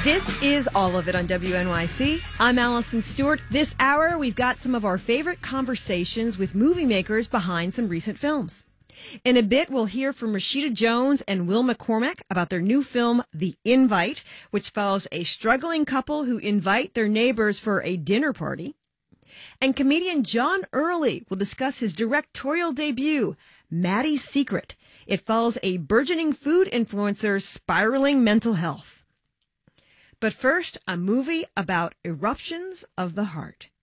This is All of It on WNYC. I'm Allison Stewart. This hour, we've got some of our favorite conversations with movie makers behind some recent films. In a bit, we'll hear from Rashida Jones and Will McCormack about their new film, The Invite, which follows a struggling couple who invite their neighbors for a dinner party. And comedian John Early will discuss his directorial debut, Maddie's Secret. It follows a burgeoning food influencer's spiraling mental health. But first, a movie about eruptions of the heart.